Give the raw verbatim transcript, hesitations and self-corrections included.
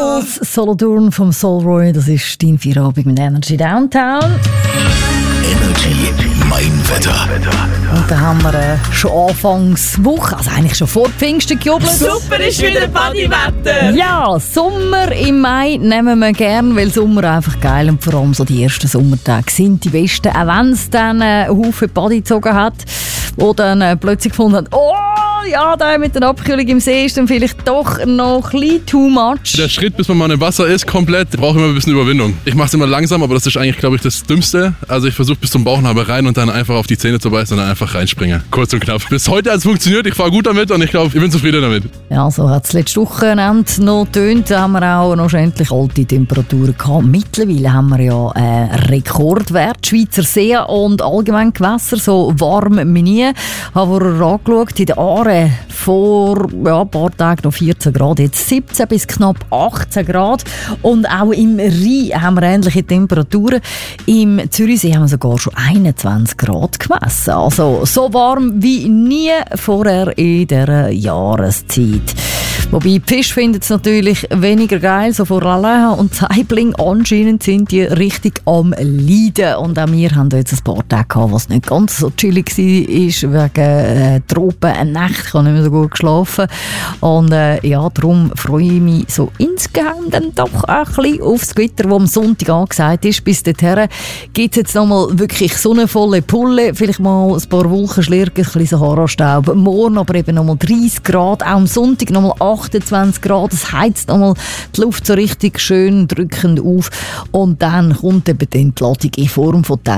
aus Solothurn vom Soulroy, das ist dein Feierabend mit Energy Downtown. Energy, mein Wetter. Und da haben wir äh, schon Anfangswoche, also eigentlich schon vor Pfingsten gejubelt. Super ist wieder Bodywetter! Ja, Sommer im Mai nehmen wir gern, weil Sommer einfach geil und vor allem so die ersten Sommertage sind die besten, auch wenn es dann äh, einen Haufen Body gezogen hat, wo dann äh, plötzlich gefunden hat, oh ja, da mit der Abkühlung im See ist dann vielleicht doch noch ein bisschen too much. Der Schritt, bis man mal im Wasser ist, komplett, braucht immer ein bisschen Überwindung. Ich mache es immer langsam, aber das ist eigentlich, glaube ich, das Dümmste. Also ich versuche bis zum Bauchnabel rein und dann einfach auf die Zähne zu beißen und dann einfach reinspringen. Kurz und knapp. Bis heute hat es funktioniert, ich fahre gut damit und ich glaube, ich bin zufrieden damit. Ja, so hat es letzte Wochenende noch getönt. Da haben wir auch noch schändlich alte Temperaturen gehabt. Mittlerweile haben wir ja einen Rekordwert. Schweizer See und allgemein Gewässer, so warm wie nie. Haben wir angeschaut, in den Aare vor ja, ein paar Tagen noch vierzehn Grad, jetzt siebzehn bis knapp achtzehn Grad. Und auch im Rhein haben wir ähnliche Temperaturen. Im Zürichsee haben wir sogar schon einundzwanzig Grad gemessen. Also so warm wie nie vorher in dieser Jahreszeit. Wobei die Fische finden es natürlich weniger geil, so vor allem. Und Saibling, anscheinend sind die richtig am Leiden. Und auch wir haben jetzt ein paar Tage gehabt, was nicht ganz so chillig war, wegen äh, Tropen. Eine Nacht, ich habe nicht mehr so gut geschlafen. Und äh, ja, darum freue ich mich so insgeheim dann doch ein bisschen auf das Gewitter, das am Sonntag angesagt ist. Bis dahin gibt es jetzt nochmal wirklich sonnenvolle Pulle, vielleicht mal ein paar Wolkenschlirken, ein bisschen Sahara-Staub. Morgen aber eben nochmal dreißig Grad, auch am Sonntag nochmal achtundzwanzig Grad. Es heizt nochmal die Luft so richtig schön drückend auf. Und dann kommt eben die Entladung in Form von Teil